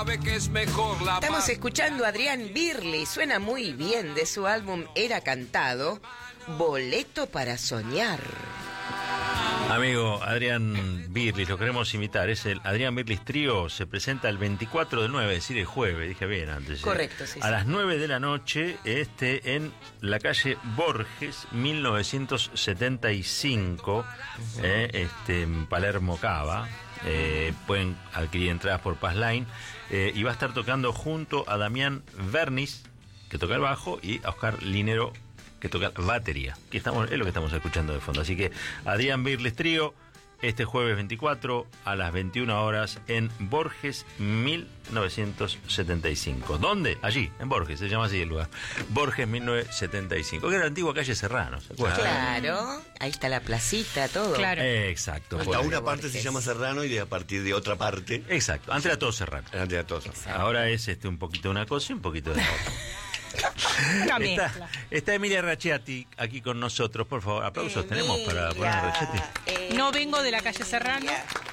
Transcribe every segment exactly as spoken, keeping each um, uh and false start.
Que es mejor la Estamos escuchando a Adrián Birley, suena muy bien, de su álbum Era Cantado, Boleto para Soñar. Amigo Adrián Birley, lo queremos invitar, es el Adrián Birley Trío, se presenta el veinticuatro del nueve, es decir, el jueves, dije bien antes. Correcto, sí. A sí. las nueve de la noche, este, en la calle Borges, mil novecientos setenta y cinco, uh-huh. eh, este, en Palermo Cava. Eh, pueden adquirir entradas por Passline, eh, y va a estar tocando junto a Damián Vernis, que toca el bajo, y a Oscar Linero, que toca batería, que estamos, es lo que estamos escuchando de fondo. Así que Adrián Birley Trío, este jueves veinticuatro a las veintiuna horas en Borges mil novecientos setenta y cinco. ¿Dónde? Allí, en Borges, se llama así el lugar. Borges mil novecientos setenta y cinco, que era la antigua calle Serrano, ¿se acuerdan? Claro, ahí está la placita, todo. Claro. Eh, exacto. Hasta Borges. una parte se llama Serrano y de a partir de otra parte. Exacto, antes era todo Serrano. Antes era todo Serrano. Ahora es este un poquito de una cosa y un poquito de la otra. Está, está Emilia Racciati aquí con nosotros, por favor. Aplausos Emilia, tenemos para poner a Racciati. Emilia. No vengo de la calle Serrano,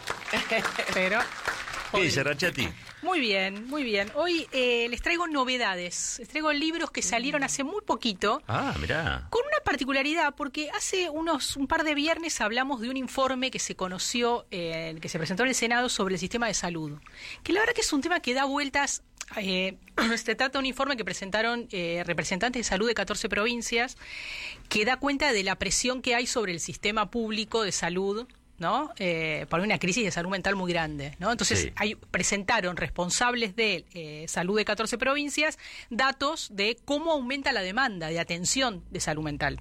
pero... ¿Qué dice Racciati? Muy bien, muy bien. Hoy eh, les traigo novedades. Les traigo libros que salieron hace muy poquito. Ah, mirá. Con una particularidad, porque hace unos un par de viernes hablamos de un informe que se conoció, eh, que se presentó en el Senado sobre el sistema de salud. Que la verdad que es un tema que da vueltas. Eh, se trata de un informe que presentaron eh, representantes de salud de catorce provincias, que da cuenta de la presión que hay sobre el sistema público de salud, ¿no? Eh, por una crisis de salud mental muy grande, ¿no? Entonces sí. hay, presentaron responsables de eh, salud de catorce provincias datos de cómo aumenta la demanda de atención de salud mental.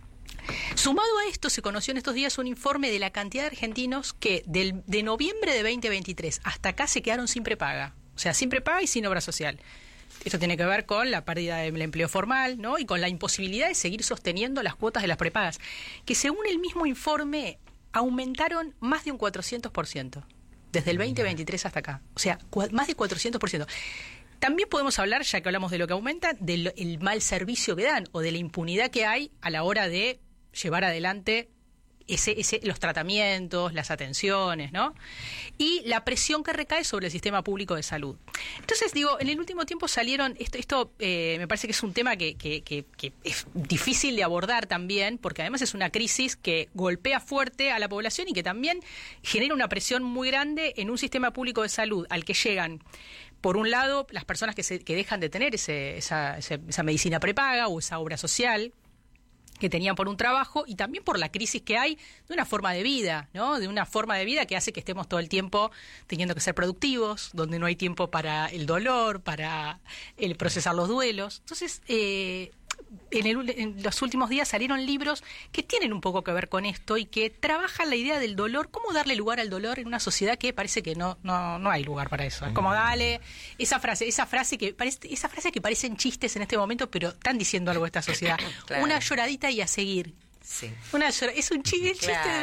Sumado a esto, se conoció en estos días un informe de la cantidad de argentinos que del, de noviembre de veinte veintitrés hasta acá se quedaron sin prepaga. O sea, sin prepaga y sin obra social. Esto tiene que ver con la pérdida del empleo formal, ¿no? Y con la imposibilidad de seguir sosteniendo las cuotas de las prepagas, que según el mismo informe aumentaron más de un cuatrocientos por ciento desde el veinte veintitrés hasta acá. O sea, cua- más de cuatrocientos por ciento. También podemos hablar, ya que hablamos de lo que aumenta, del el mal servicio que dan o de la impunidad que hay a la hora de llevar adelante Ese, ese, los tratamientos, las atenciones, ¿no? Y la presión que recae sobre el sistema público de salud. Entonces, digo, en el último tiempo salieron, esto, esto eh, me parece que es un tema que, que, que, que es difícil de abordar también, porque además es una crisis que golpea fuerte a la población y que también genera una presión muy grande en un sistema público de salud al que llegan, por un lado, las personas que, se, que dejan de tener ese, esa, esa, esa medicina prepaga o esa obra social que tenían por un trabajo, y también por la crisis que hay de una forma de vida, ¿no? De una forma de vida que hace que estemos todo el tiempo teniendo que ser productivos, donde no hay tiempo para el dolor, para el procesar los duelos. Entonces, eh, en, el, en los últimos días salieron libros que tienen un poco que ver con esto y que trabajan la idea del dolor, cómo darle lugar al dolor en una sociedad que parece que no no no hay lugar para eso. Es como dale esa frase, esa frase que parece esa frase que parecen chistes en este momento, pero están diciendo algo de esta sociedad. Claro. Una lloradita y a seguir. Sí. Una llora- es un chiste, el chiste Claro. de